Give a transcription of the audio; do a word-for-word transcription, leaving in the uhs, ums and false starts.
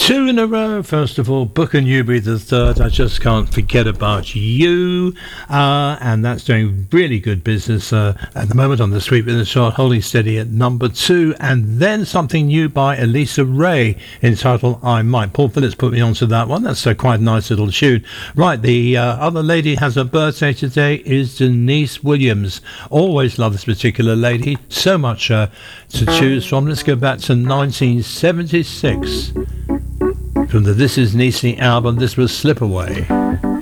Two in a row. First of all, Booker Newberry the third. I just can't forget about you, uh, and that's doing really good business uh, at the moment on the sweep in the chart, holding steady at number two. And then something new by Elisa Ray entitled "I Might." Paul Phillips put me onto that one. That's uh, quite a nice little tune. Right, the uh, other lady has her birthday today is Denise Williams. Always love this particular lady. So much uh, to choose from. Let's go back to nineteen seventy-six. From the This Is Niecy album, this was Slip Away.